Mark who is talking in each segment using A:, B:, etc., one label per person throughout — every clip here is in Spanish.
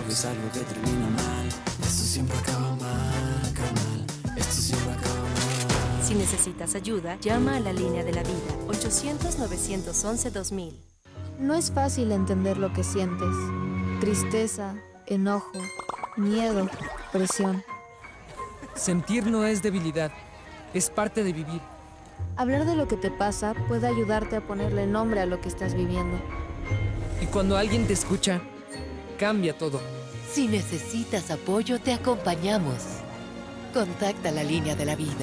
A: es algo que termina mal. Esto siempre acaba mal, carnal. Esto siempre acaba mal.
B: Si necesitas ayuda, llama a la línea de la vida, 800-911-2000.
C: No es fácil entender lo que sientes. Tristeza, enojo, miedo, presión.
D: Sentir no es debilidad, es parte de vivir.
C: Hablar de lo que te pasa puede ayudarte a ponerle nombre a lo que estás viviendo.
D: Y cuando alguien te escucha, cambia todo.
E: Si necesitas apoyo, te acompañamos. Contacta la línea de la vida.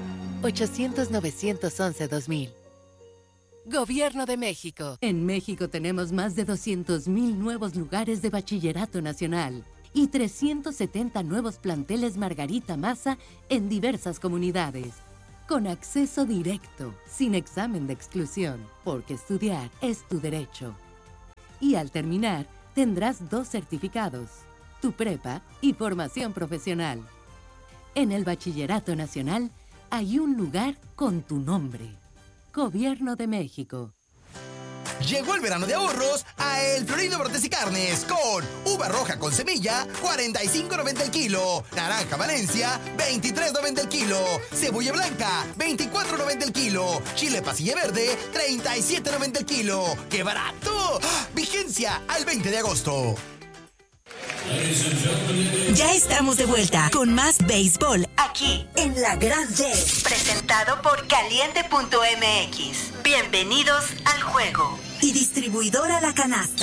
E: 800-911-2000. Gobierno de México. En México tenemos más de 200,000 nuevos lugares de bachillerato nacional y 370 nuevos planteles Margarita Maza en diversas comunidades. Con acceso directo, sin examen de exclusión, porque estudiar es tu derecho. Y al terminar, tendrás 2 certificados, tu prepa y formación profesional. En el Bachillerato Nacional hay un lugar con tu nombre. Gobierno de México.
F: Llegó el verano de ahorros a El Florido Brotes y Carnes con uva roja con semilla, $45.90 el kilo. Naranja Valencia, $23.90 el kilo. Cebolla blanca, $24.90 el kilo. Chile pasilla verde, $37.90 el kilo. ¡Qué barato! Vigencia al 20 de agosto.
G: Ya estamos de vuelta con más béisbol aquí en La Gran Red. Presentado por Caliente.mx. Bienvenidos al juego. Y distribuidora La Canasta.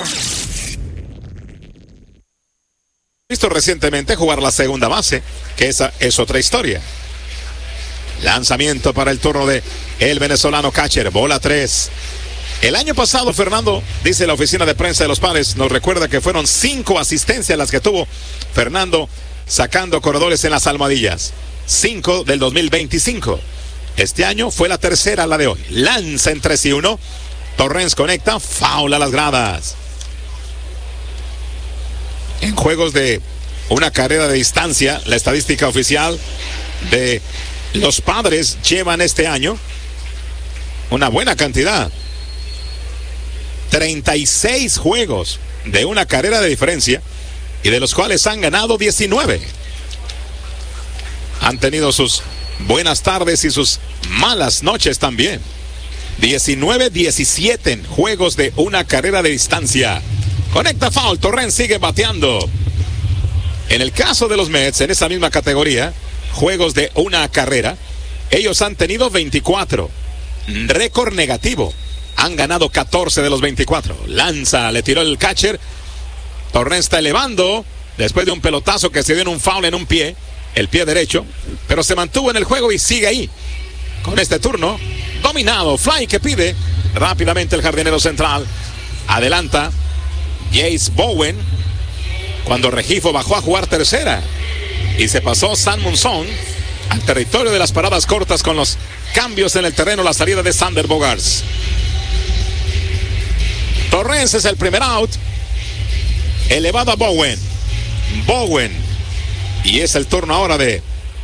H: Visto recientemente jugar la segunda base, que esa es otra historia. Lanzamiento para el turno de el venezolano catcher, bola 3. El año pasado, Fernando, dice la oficina de prensa de los Padres, nos recuerda que fueron 5 asistencias las que tuvo Fernando sacando corredores en las almohadillas. 5 del 2025. Este año fue la tercera, la de hoy. Lanza en 3-1. Torrens conecta, foul a las gradas. En juegos de una carrera de distancia, la estadística oficial de los Padres llevan este año una buena cantidad. 36 juegos de una carrera de diferencia y de los cuales han ganado 19. Han tenido sus buenas tardes y sus malas noches también. 19-17 en juegos de una carrera de distancia. Conecta foul, Torrens sigue bateando. En el caso de los Mets, en esa misma categoría, juegos de una carrera, ellos han tenido 24. Récord negativo. Han ganado 14 de los 24. Lanza, le tiró el catcher. Torrens está elevando después de un pelotazo que se dio en un foul en un pie, el pie derecho, pero se mantuvo en el juego y sigue ahí. Con este turno, dominado, fly que pide rápidamente el jardinero central. Adelanta Jace Bowen cuando Regifo bajó a jugar tercera y se pasó San Monzón al territorio de las paradas cortas con los cambios en el terreno, la salida de Sander Bogaerts. Torrens es el primer out. Elevado a Bowen. Y es el turno ahora de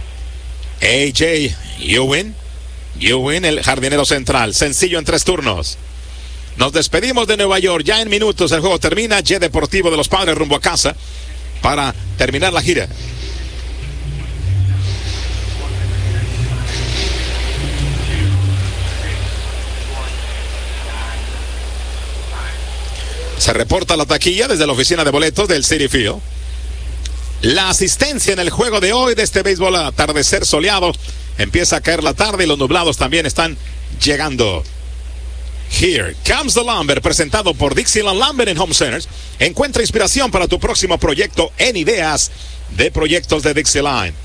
H: AJ Ewing, el jardinero central. Sencillo en 3 turnos. Nos despedimos de Nueva York. Ya en minutos el juego termina. Jet Deportivo de los Padres rumbo a casa para terminar la gira. Se reporta la taquilla desde la oficina de boletos del Citi Field. La asistencia en el juego de hoy de este béisbol atardecer soleado. Empieza a caer la tarde y los nublados también están llegando. Here Comes the Lumber, presentado por Dixieland Lumber and Home Centers. Encuentra inspiración para tu próximo proyecto en ideas de proyectos de Dixieland.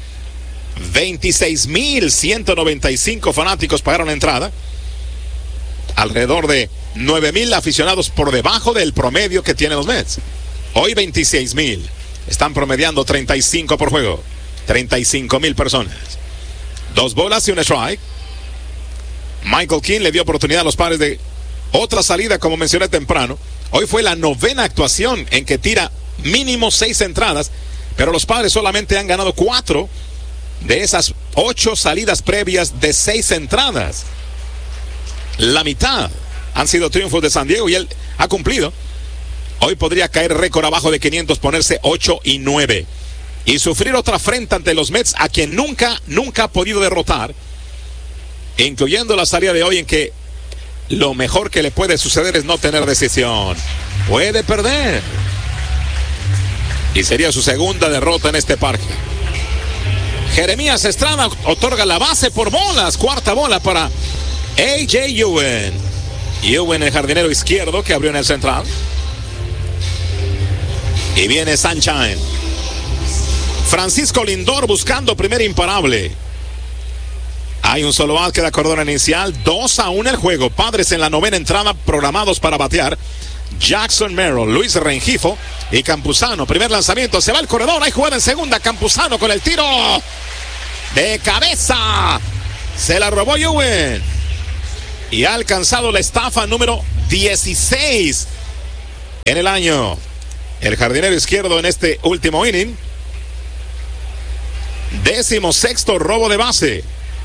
H: 26,195 fanáticos pagaron la entrada. Alrededor de 9,000 aficionados por debajo del promedio que tienen los Mets. Hoy 26,000. Están promediando 35 por juego. 35,000 personas. 2 bolas y un strike. Michael King le dio oportunidad a los Padres de otra salida, como mencioné temprano. Hoy fue la 9ª actuación en que tira mínimo 6 entradas, pero los Padres solamente han ganado 4 de esas 8 salidas previas de 6 entradas. La mitad han sido triunfos de San Diego y él ha cumplido. Hoy podría caer récord abajo de 500, ponerse 8-9. Y sufrir otra afrenta ante los Mets, a quien nunca ha podido derrotar. Incluyendo la salida de hoy, en que lo mejor que le puede suceder es no tener decisión. Puede perder. Y sería su segunda derrota en este parque. Jeremías Estrada otorga la base por bolas. Cuarta bola para A.J. Ewing. Ewing, el jardinero izquierdo que abrió en el central. Y viene Sunshine. Francisco Lindor buscando primer imparable. Hay un solo out, queda cordón inicial. 2-1 el juego. Padres en la novena entrada programados para batear. Jackson Merrill, Luis Rengifo y Campuzano. Primer lanzamiento, se va el corredor. Hay jugada en segunda. Campuzano con el tiro de cabeza. Se la robó Ewing. Y ha alcanzado la estafa número 16 en el año. El jardinero izquierdo en este último inning. 16º robo de base.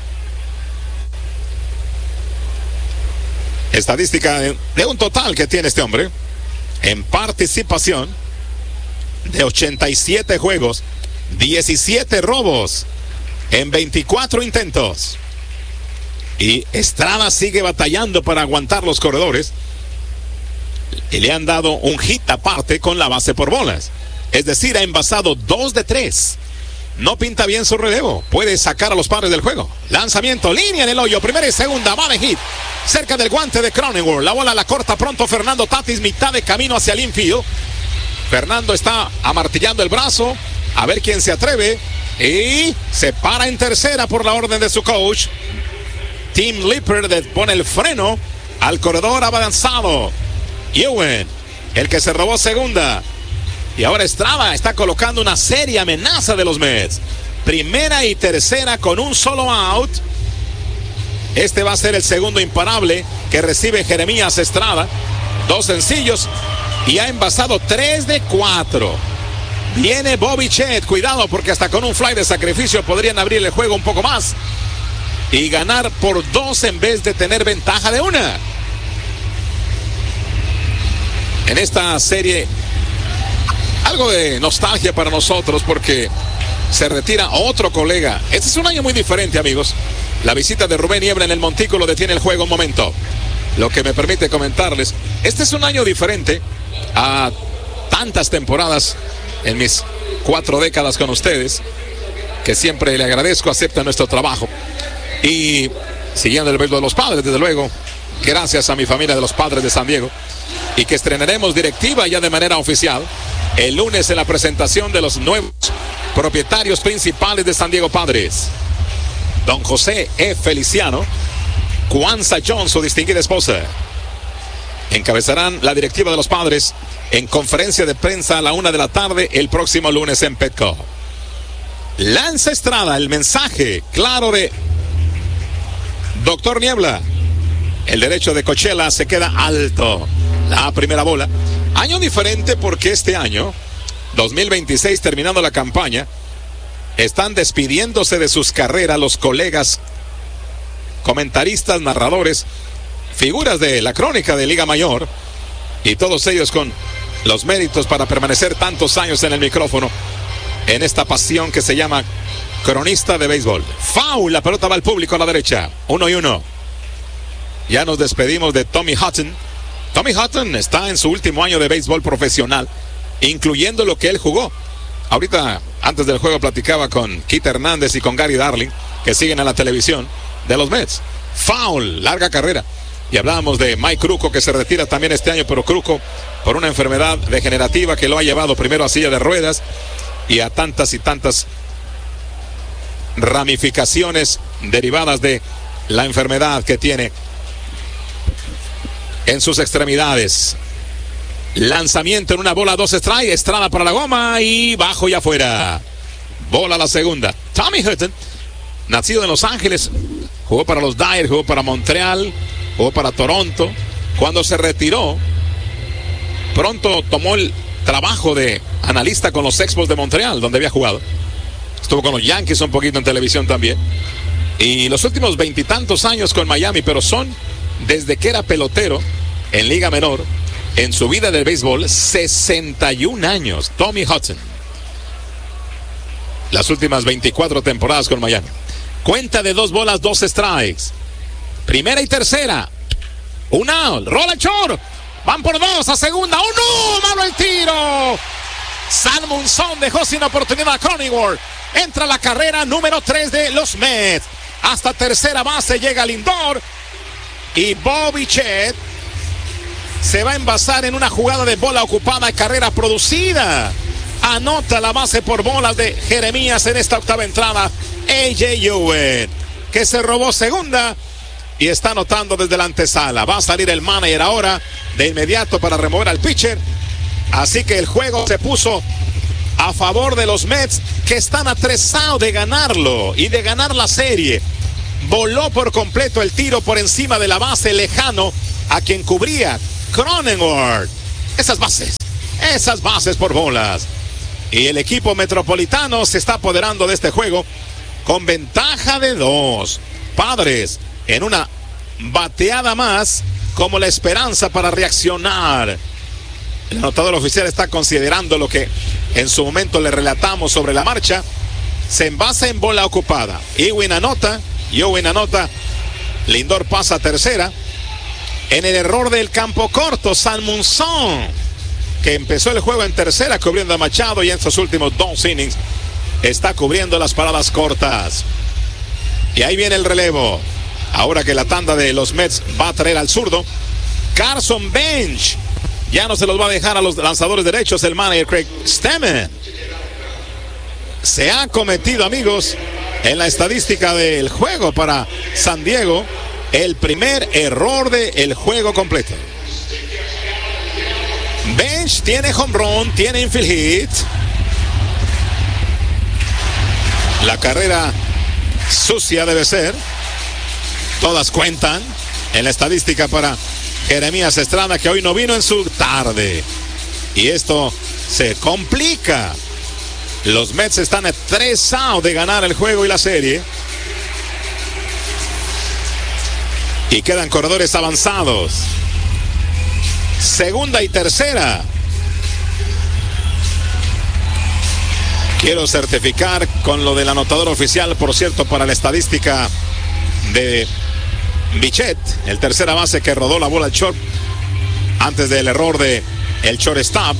H: Estadística de un total que tiene este hombre en participación de 87 juegos, 17 robos en 24 intentos. Y Estrada sigue batallando para aguantar los corredores. Y le han dado un hit aparte con la base por bolas. Es decir, ha envasado 2 de 3. No pinta bien su relevo. Puede sacar a los Padres del juego. Lanzamiento, línea en el hoyo. Primera y segunda, va de hit. Cerca del guante de Cronenworth. La bola la corta pronto Fernando Tatis, mitad de camino hacia el infield. Fernando está amartillando el brazo. A ver quién se atreve. Y se para en tercera por la orden de su coach. Tim Lippert pone el freno al corredor avanzado. Ewing, el que se robó segunda. Y ahora Estrada está colocando una seria amenaza de los Mets. Primera y tercera con un solo out. Este va a ser el segundo imparable que recibe Jeremías Estrada. 2 sencillos y ha envasado 3 de 4. Viene Bobby Chet. Cuidado, porque hasta con un fly de sacrificio podrían abrir el juego un poco más y ganar por 2 en vez de tener ventaja de 1. En esta serie, algo de nostalgia para nosotros porque se retira otro colega. Este es un año muy diferente, amigos. La visita de Rubén Niebla en el montículo detiene el juego un momento. Lo que me permite comentarles, este es un año diferente a tantas temporadas en mis 4 décadas con ustedes, que siempre le agradezco, acepta nuestro trabajo. Y siguiendo el béisbol de los Padres, desde luego, gracias a mi familia de los Padres de San Diego, y que estrenaremos directiva ya de manera oficial el lunes en la presentación de los nuevos propietarios principales de San Diego Padres. Don José E. Feliciano, Kwanza Jones, su distinguida esposa, encabezarán la directiva de los Padres en conferencia de prensa a la 1 de la tarde el próximo lunes en Petco. Lanza Estrada, el mensaje claro de Doctor Niebla. El derecho de Coachella se queda alto. La primera bola. Año diferente porque este año, 2026, terminando la campaña, están despidiéndose de sus carreras los colegas, comentaristas, narradores, figuras de la crónica de Liga Mayor, y todos ellos con los méritos para permanecer tantos años en el micrófono, en esta pasión que se llama cronista de béisbol. Foul, la pelota va al público a la derecha. 1-1. Ya nos despedimos de Tommy Hutton. Tommy Hutton está en su último año de béisbol profesional, incluyendo lo que él jugó. Ahorita, antes del juego, platicaba con Keith Hernández y con Gary Darling, que siguen en la televisión, de los Mets. Foul, larga carrera. Y hablábamos de Mike Krukow, que se retira también este año, pero Krukow por una enfermedad degenerativa que lo ha llevado primero a silla de ruedas y a tantas y tantas ramificaciones derivadas de la enfermedad que tiene en sus extremidades. Lanzamiento en una bola, 2 strikes. Estrada para la goma y bajo y afuera. Bola la segunda. Tommy Hutton, nacido en Los Ángeles, jugó para los Dyers, jugó para Montreal, jugó para Toronto. Cuando se retiró, pronto tomó el trabajo de analista con los Expos de Montreal, donde había jugado. Estuvo con los Yankees un poquito en televisión también. Y los últimos 20 y tantos años con Miami, pero son desde que era pelotero en Liga Menor, en su vida del béisbol 61 años. Tommy Hudson. Las últimas 24 temporadas con Miami. Cuenta de 2 bolas, 2 strikes. Primera y tercera. Un out. Rola el short. Van por 2 a segunda. ¡Oh, no! ¡Malo el tiro! Salmonson dejó sin oportunidad a Cronenworth. Entra la carrera número 3 de los Mets. Hasta tercera base llega Lindor. Y Bobby Chet se va a envasar en una jugada de bola ocupada y carrera producida. Anota la base por bolas de Jeremías en esta octava entrada. A.J. Ewing, que se robó segunda y está anotando desde la antesala. Va a salir el manager ahora de inmediato para remover al pitcher. Así que el juego se puso a favor de los Mets, que están a 3 outs de ganarlo y de ganar la serie. Voló por completo el tiro por encima de la base, lejano a quien cubría Cronenworth. Esas bases por bolas. Y el equipo metropolitano se está apoderando de este juego con ventaja de 2. Padres en una bateada más como la esperanza para reaccionar. El anotador oficial está considerando lo que en su momento le relatamos sobre la marcha. Se envasa en bola ocupada. Ewing anota. Lindor pasa a tercera. En el error del campo corto, Salmonson, que empezó el juego en tercera cubriendo a Machado, y en sus últimos 2 innings está cubriendo las paradas cortas. Y ahí viene el relevo. Ahora que la tanda de los Mets va a traer al zurdo, Carson Bench. Ya no se los va a dejar a los lanzadores derechos el manager Craig Stammen. Se ha cometido, amigos, en la estadística del juego para San Diego, el primer error del juego completo. Bench tiene home run, tiene infield hit. La carrera sucia debe ser. Todas cuentan en la estadística para Jeremías Estrada, que hoy no vino en su tarde. Y esto se complica. Los Mets están a 3 outs de ganar el juego y la serie. Y quedan corredores avanzados. Segunda y tercera. Quiero certificar con lo del anotador oficial, por cierto, para la estadística de Bichette, el tercera base que rodó la bola al short antes del error de el shortstop.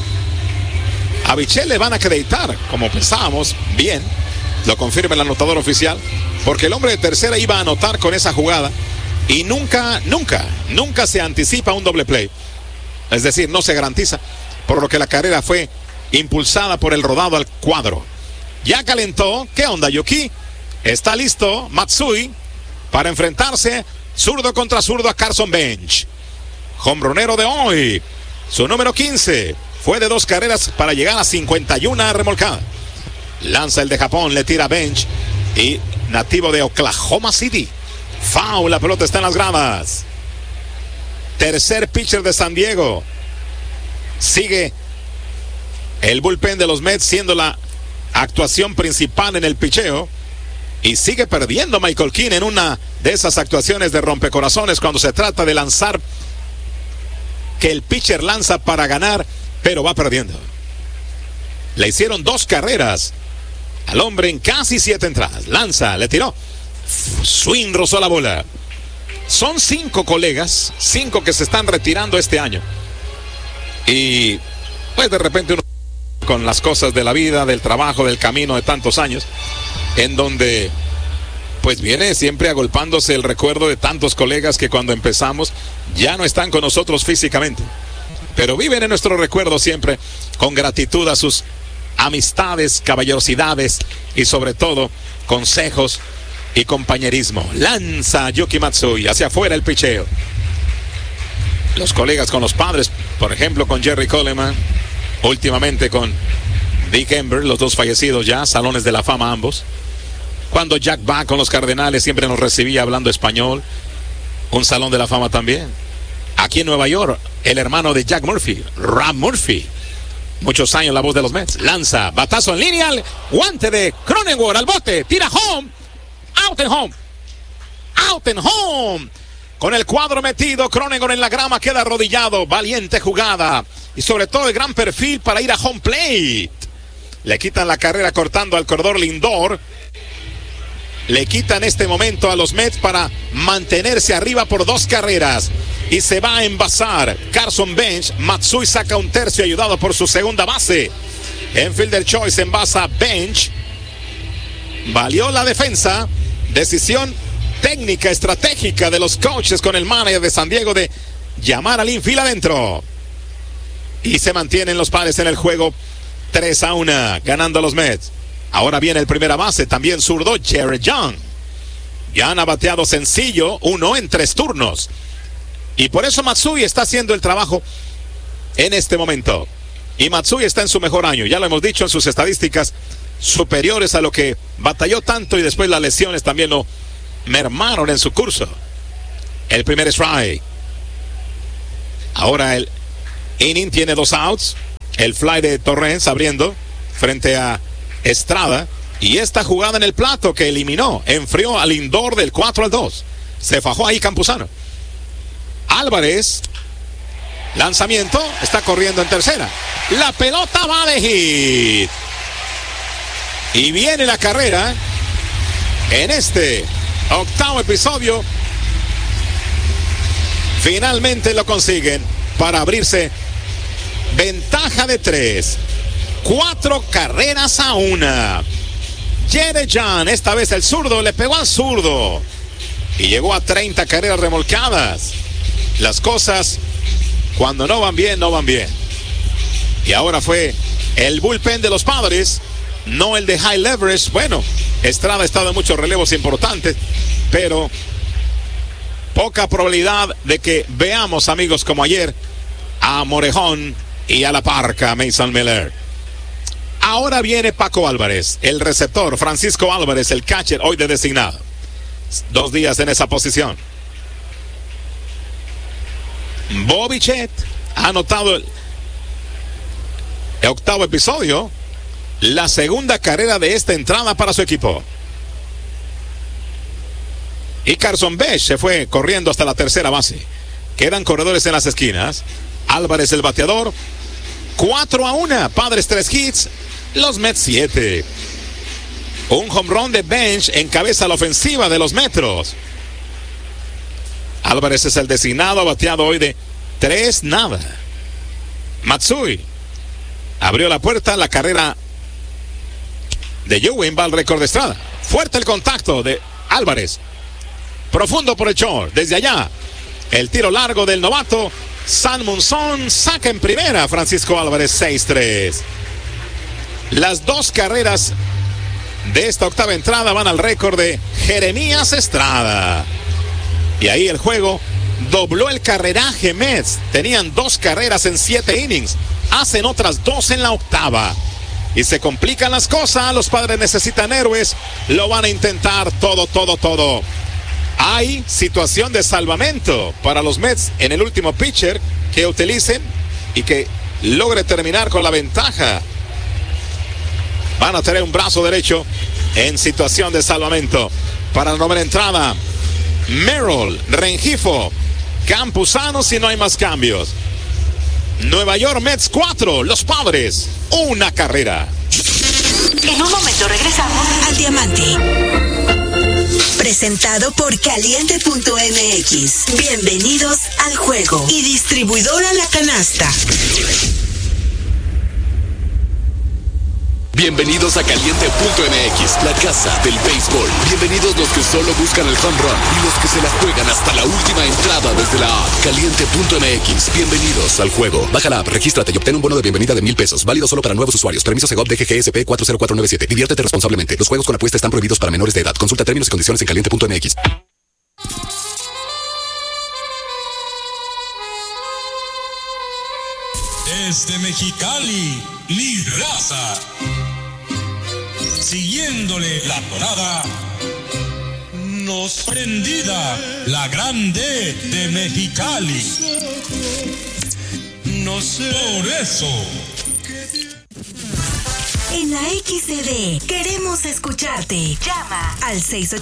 H: A Bichette le van a acreditar, como pensábamos, bien, lo confirma el anotador oficial, porque el hombre de tercera iba a anotar con esa jugada y nunca se anticipa un doble play. Es decir, no se garantiza, por lo que la carrera fue impulsada por el rodado al cuadro. Ya calentó. ¿Qué onda, Yuki? Está listo Matsui para enfrentarse zurdo contra zurdo a Carson Bench. Hombronero de hoy, su número 15. Fue de 2 carreras para llegar a 51 remolcada. Lanza el de Japón, le tira Bench. Y nativo de Oklahoma City. Foul, la pelota está en las gradas. Tercer pitcher de San Diego. Sigue el bullpen de los Mets siendo la actuación principal en el picheo. Y sigue perdiendo Michael King en una de esas actuaciones de rompecorazones cuando se trata de lanzar, que el pitcher lanza para ganar, pero va perdiendo. Le hicieron 2 carreras al hombre en casi 7 entradas. Lanza, le tiró. Swing, rozó la bola. Son 5 colegas, 5 que se están retirando este año. Y pues de repente uno, con las cosas de la vida, del trabajo, del camino de tantos años, en donde pues viene siempre agolpándose el recuerdo de tantos colegas que cuando empezamos ya no están con nosotros físicamente, pero viven en nuestro recuerdo siempre con gratitud a sus amistades, caballerosidades y sobre todo consejos y compañerismo. Lanza Yuki Matsui hacia afuera el picheo. Los colegas con los padres, por ejemplo con Jerry Coleman, últimamente con Dick Ember, los 2 fallecidos ya, salones de la fama ambos. Cuando Jack Buck con los Cardenales siempre nos recibía hablando español, un salón de la fama también. Aquí en Nueva York, el hermano de Jack Murphy, Rob Murphy, muchos años la voz de los Mets. Lanza, batazo en línea, guante de Cronenworth al bote, tira home, out and home, con el cuadro metido. Cronenworth en la grama queda arrodillado. Valiente jugada. Y sobre todo el gran perfil para ir a home plate. Le quitan la carrera cortando al corredor Lindor. Le quitan este momento a los Mets para mantenerse arriba por 2 carreras. Y se va a envasar Carson Bench. Matsui saca un tercio ayudado por su segunda base. En fielder choice envasa Bench. Valió la defensa. Decisión técnica, estratégica de los coaches con el manager de San Diego de llamar al infield adentro. Y se mantienen los Padres en el juego 3-1, ganando los Mets. Ahora viene el primera base, también zurdo, Jared Young. Ya han bateado sencillo, 1 en 3 turnos. Y por eso Matsui está haciendo el trabajo en este momento. Y Matsui está en su mejor año, ya lo hemos dicho en sus estadísticas, superiores a lo que batalló tanto y después las lesiones también lo mermaron en su curso. El primer strike. Ahora el inning tiene 2 outs. El fly de Torrens abriendo frente a Estrada. Y esta jugada en el plato que eliminó, enfrió al Lindor del 4-2. Se fajó ahí Campuzano. Álvarez, lanzamiento, está corriendo en tercera. La pelota va de hit. Y viene la carrera en este 8º episodio. Finalmente lo consiguen para abrirse ventaja de 3. 4 carreras a 1. Jared Young, esta vez el zurdo, le pegó al zurdo y llegó a 30 carreras remolcadas. Las cosas cuando no van bien, no van bien. Y ahora fue el bullpen de los Padres, no el de high leverage. Bueno, Estrada ha estado en muchos relevos importantes, pero poca probabilidad de que veamos, amigos, como ayer, a Morejón y a la parca Mason Miller. Ahora viene Paco Álvarez, el receptor, Francisco Álvarez, el catcher, hoy de designado. 2 días en esa posición. Bobichet ha anotado el 8º episodio, la segunda carrera de esta entrada para su equipo. Y Carson Bench se fue corriendo hasta la tercera base. Quedan corredores en las esquinas. Álvarez el bateador. 4-1, Padres 3 hits, los Mets 7. Un home run de Bench encabeza la ofensiva de los Metros. Álvarez es el designado, bateado hoy de 3-0. Matsui abrió la puerta, la carrera de Ewing va al récord de Estrada. Fuerte el contacto de Álvarez. Profundo por el short, desde allá. El tiro largo del novato San Monzón saca en primera. Francisco Álvarez 6-3. Las 2 carreras de esta 8ª entrada van al récord de Jeremías Estrada. Y ahí el juego dobló el carreraje Mets. Tenían 2 carreras en 7 innings. Hacen otras 2 en la 8ª. Y se complican las cosas. Los Padres necesitan héroes. Lo van a intentar todo. Hay situación de salvamento para los Mets en el último pitcher que utilicen y que logre terminar con la ventaja. Van a tener un brazo derecho en situación de salvamento. Para la 9ª entrada, Merrill, Rengifo, Campuzano si no hay más cambios. Nueva York Mets 4, los Padres 1 carrera.
G: En un momento regresamos al Diamante. Presentado por Caliente.mx. Bienvenidos al juego. Y distribuidora La Canasta.
I: Bienvenidos a Caliente.mx, la casa del béisbol. Bienvenidos los que solo buscan el home run y los que se la juegan hasta la última entrada desde la app. Caliente.mx, bienvenidos al juego. Baja la app, regístrate y obtén un bono de bienvenida de $1,000. Válido solo para nuevos usuarios. Permiso Segov DGGSP 40497. Diviértete responsablemente. Los juegos con apuesta están prohibidos para menores de edad. Consulta términos y condiciones en Caliente.mx.
J: Desde Mexicali, Mi Raza. Siguiéndole la tonada, nos prendida la grande de Mexicali. No sé. Por eso.
G: En la XCD queremos escucharte. Llama al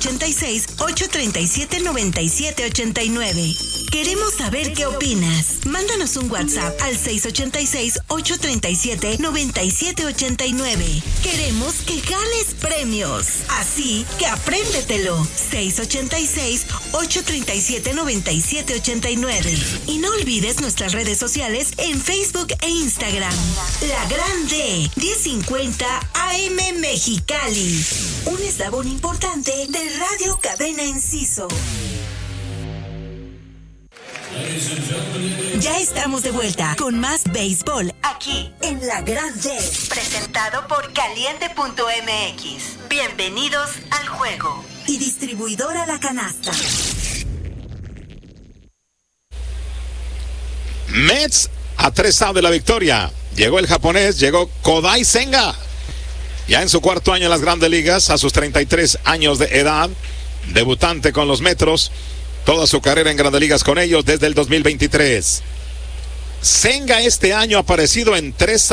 G: 686-837-9789. Queremos saber qué opinas. Mándanos un WhatsApp al 686-837-9789. Queremos que ganes premios. Así que apréndetelo. 686-837-9789. Y no olvides nuestras redes sociales en Facebook e Instagram. La Grande 1050 AM Mexicali. Un eslabón importante de Radio Cadena Enciso. Ya estamos de vuelta con más béisbol aquí en La Grande. Presentado por Caliente.mx. Bienvenidos al juego. Y distribuidora La Canasta.
H: Mets a 3 outs de la victoria. Llegó el japonés, llegó Kodai Senga. Ya en su cuarto año en las Grandes Ligas, a sus 33 años de edad. Debutante con los Metros. Toda su carrera en Grandes Ligas con ellos desde el 2023. Senga este año ha aparecido en 3